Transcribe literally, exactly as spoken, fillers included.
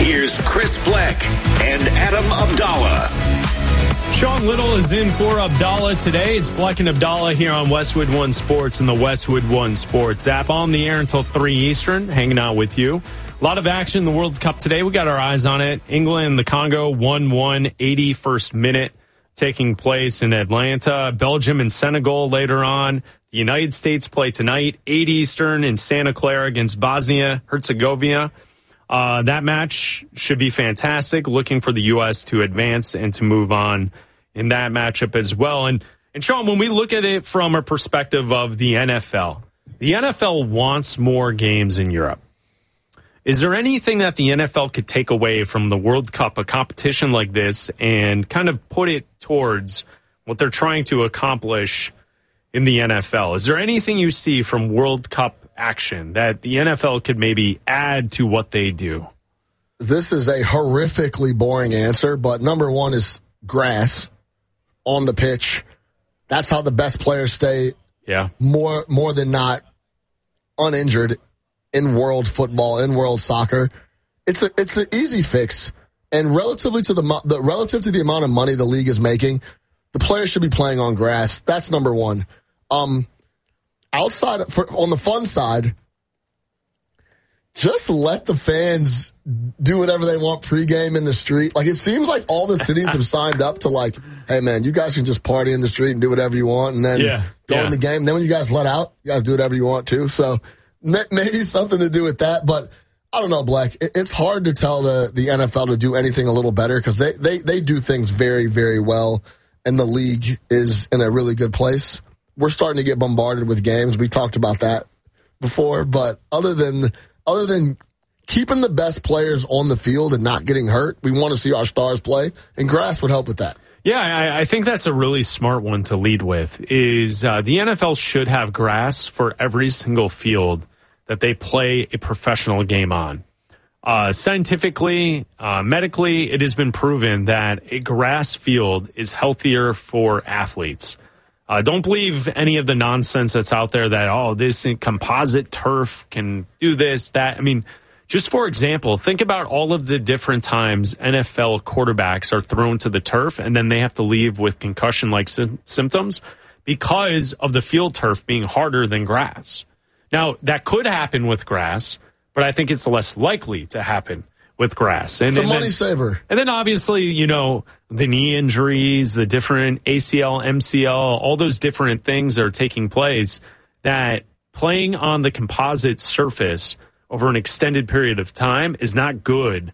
Here's Chris Black and Adam Abdallah. Sean Little is in for Abdallah today. It's Black and Abdallah here on Westwood One Sports and the Westwood One Sports app. On the air until three Eastern, hanging out with you. A lot of action in the World Cup today. We got our eyes on it. England, the Congo, one one, eighty-first minute taking place in Atlanta. Belgium and Senegal later on. The United States play tonight, eight Eastern in Santa Clara against Bosnia-Herzegovina. Uh, that match should be fantastic. Looking for the U S to advance and to move on in that matchup as well. And, and Sean, when we look at it from a perspective of the N F L, the N F L wants more games in Europe. Is there anything that the N F L could take away from the World Cup, a competition like this, and kind of put it towards what they're trying to accomplish in the N F L? Is there anything you see from World Cup action that the N F L could maybe add to what they do? This is a horrifically boring answer, but number one is grass on the pitch. That's how the best players stay yeah. more more than not uninjured in world football, in world soccer. It's a it's an easy fix, and relatively to the, the relative to the amount of money the league is making, the players should be playing on grass. That's number one. Um, outside for, on the fun side, just let the fans do whatever they want pregame in the street. Like, it seems like all the cities have signed up to, like, hey, man, you guys can just party in the street and do whatever you want, and then yeah, go yeah. in the game. And then when you guys let out, you guys do whatever you want too. So maybe something to do with that. But I don't know, Black. It's hard to tell the, the N F L to do anything a little better because they, they, they do things very, very well, and the league is in a really good place. We're starting to get bombarded with games. We talked about that before. But other than other than keeping the best players on the field and not getting hurt, we want to see our stars play, and grass would help with that. Yeah, I, I think that's a really smart one to lead with, is uh, the N F L should have grass for every single field that they play a professional game on. Uh, scientifically, uh, medically, it has been proven that a grass field is healthier for athletes. Uh, don't believe any of the nonsense that's out there that, oh, this composite turf can do this, that. I mean, just for example, think about all of the different times N F L quarterbacks are thrown to the turf and then they have to leave with concussion-like sy- symptoms because of the field turf being harder than grass. Now, that could happen with grass, but I think it's less likely to happen with grass. And, it's a and money then, saver. And then obviously, you know, the knee injuries, the different A C L, M C L, all those different things are taking place, that playing on the composite surface over an extended period of time is not good